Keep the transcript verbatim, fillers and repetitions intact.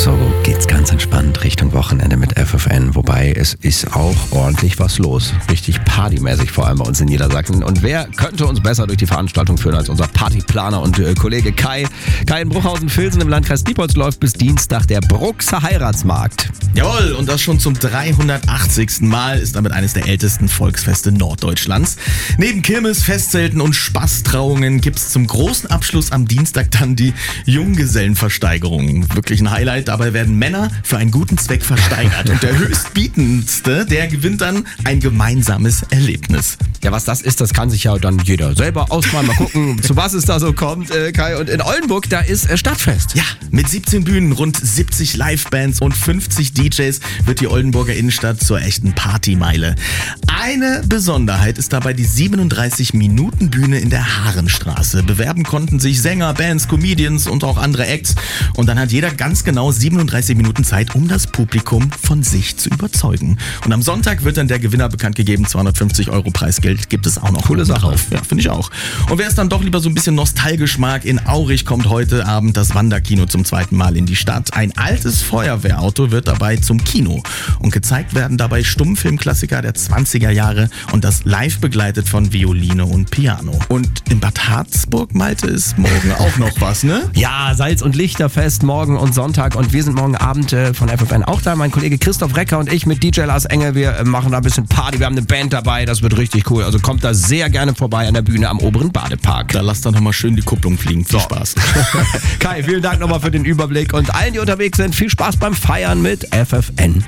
so geht's ganz entspannt Richtung Wochenende mit F F N. Wobei es ist auch ordentlich was los. Richtig partymäßig vor allem bei uns in Niedersachsen. Und wer könnte uns besser durch die Veranstaltung führen als unser Partyplaner und äh, Kollege Kai? Kai in Bruchhausen-Vilsen im Landkreis Diepholz läuft bis Dienstag der Bruxer Heiratsmarkt. Jawohl, und das schon zum dreihundertachtzigsten Mal ist damit eines der ältesten Volksfeste Norddeutschlands. Neben Kirmes, Festzelten und Spaßtrauungen gibt's zum großen Abschluss am Dienstag dann die Junggesellenversteigerung. Wirklich ein Highlight. Dabei werden Männer für einen guten Zweck versteigert. Und der Höchstbietendste, der gewinnt dann ein gemeinsames Erlebnis. Ja, was das ist, das kann sich ja dann jeder selber ausmalen. Mal gucken, zu was es da so kommt, äh, Kai. Und in Oldenburg, da ist äh, Stadtfest. Ja, mit siebzehn Bühnen, rund siebzig Livebands und fünfzig D Js wird die Oldenburger Innenstadt zur echten Partymeile. Eine Besonderheit ist dabei die siebenunddreißig-Minuten-Bühne in der Haarenstraße. Bewerben konnten sich Sänger, Bands, Comedians und auch andere Acts. Und dann hat jeder ganz genau siebenunddreißig Minuten Zeit, um das Publikum von sich zu überzeugen. Und am Sonntag wird dann der Gewinner bekannt gegeben. zweihundertfünfzig Euro Preisgeld gibt es auch noch. Coole Sache. Drauf. Ja, finde ich auch. Und wer es dann doch lieber so ein bisschen nostalgisch mag, in Aurich kommt heute Abend das Wanderkino zum zweiten Mal in die Stadt. Ein altes Feuerwehrauto wird dabei zum Kino. Und gezeigt werden dabei Stummfilmklassiker der zwanziger Jahre und das live begleitet von Violine und Piano. Und in Bad Harzburg, Malte, ist morgen auch noch was, ne? Ja, Salz- und Lichterfest morgen und Sonntag. Und wir sind morgen Abend äh, von F F N auch da. Mein Kollege Christoph Recker und ich mit D J Lars Engel. Wir äh, machen da ein bisschen Party. Wir haben eine Band dabei. Das wird richtig cool. Also kommt da sehr gerne vorbei an der Bühne am oberen Badepark. Da lasst dann nochmal schön die Kupplung fliegen. Viel so. Spaß. Kai, vielen Dank nochmal für den Überblick. Und allen, die unterwegs sind, viel Spaß beim Feiern mit F F N.